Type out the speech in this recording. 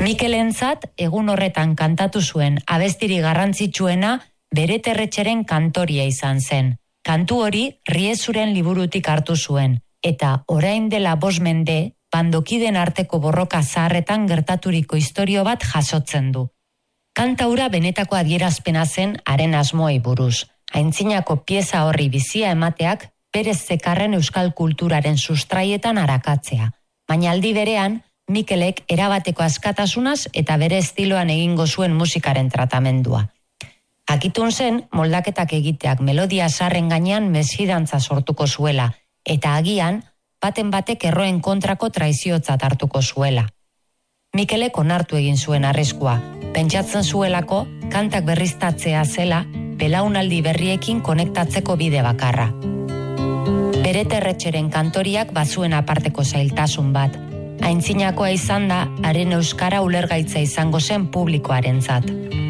Mikelentzat egun horretan kantatu zuen abestiri garrantzitsuena Bere Terretxeren kantoria izan zen. Kantu hori Riezuren liburutik hartu zuen, eta orain dela 5 mende, bandokiden arteko borroka zaharretan gertaturiko istorio bat jasotzen du. Kanta hura benetako adierazpena zen haren asmoei buruz. Aintzinako pieza horri bizia emateak berez zekarren euskal kulturaren sustraietan arakatzea. Baina aldi berean, Mikelek erabateko askatasunaz eta bere estiloan egingo zuen musikaren tratamendua. Jakitun zen, moldaketak egiteak melodia sarren gainean mesfidantza sortuko zuela, eta agian, baten batek erroen kontrako traiziotzat hartuko zuela. Mikelek onartu egin zuen arriskua, pentsatzen zuelako kantak berriztatzea zela, belaunaldi berriekin konektatzeko bide bakarra. Bere Terretxeren kantoriak bazuen aparteko zailtasun bat. Aintzinakoa izan da, haren euskara ulergaitza izango zen publikoarentzat.